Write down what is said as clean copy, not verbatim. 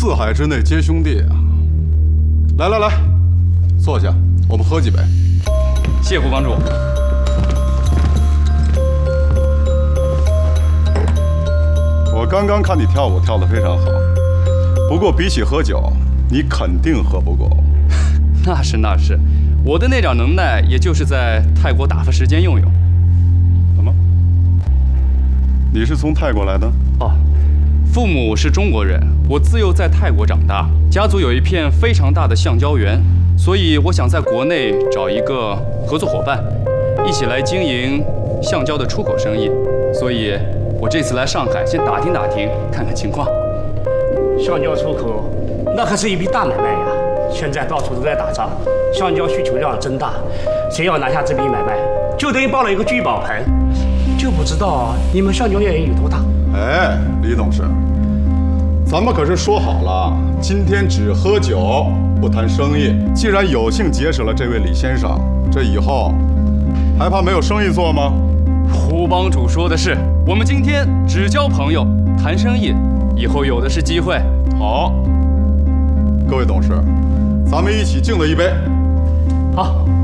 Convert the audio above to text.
四海之内皆兄弟啊！来来来，坐下，我们喝几杯。 谢胡帮主。 我刚刚看你跳舞跳得非常好，不过比起喝酒，你肯定喝不够。 那是，我的那点能耐，也就是在泰国打发时间用用。 什么？你是从泰国来的？ 哦，父母是中国人，我自幼在泰国长大，家族有一片非常大的橡胶园，所以我想在国内找一个合作伙伴，一起来经营橡胶的出口生意。所以，我这次来上海，先打听打听，看看情况。 橡胶出口，那可是一笔大买卖呀！现在到处都在打仗，橡胶需求量真大，谁要拿下这笔买卖，就等于抱了一个聚宝盆。就不知道你们橡胶业有多大？ 哎，李董事，咱们可是说好了，今天只喝酒不谈生意。既然有幸结识了这位李先生，这以后还怕没有生意做吗？ 胡帮主说的是，我们今天只交朋友，谈生意，以后有的是机会。 好，各位董事，咱们一起敬他一杯。 好。